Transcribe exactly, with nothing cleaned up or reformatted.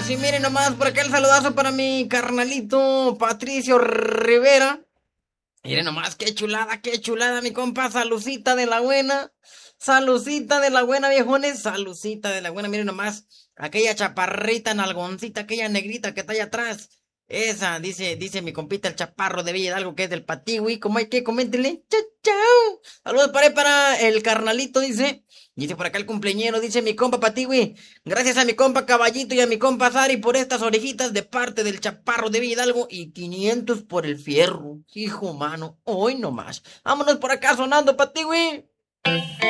Sí, miren nomás, por acá el saludazo para mi carnalito Patricio Rivera. Miren nomás, qué chulada, qué chulada, mi compa, salucita de la buena. Salucita de la buena, viejones, salucita de la buena, miren nomás. Aquella chaparrita nalgoncita, aquella negrita que está allá atrás. Esa, dice, dice mi compita el chaparro de Villa Hidalgo, que es del Patiwi. ¿Cómo hay que? Coméntenle. Chao, chao. Saludos para, para el carnalito, dice. Dice por acá el cumpleañero, dice mi compa Patiwi. Gracias a mi compa Caballito y a mi compa Sari por estas orejitas de parte del chaparro de Villa Hidalgo y quinientos por el fierro. Hijo mano, hoy nomás. Vámonos por acá sonando, Patiwi.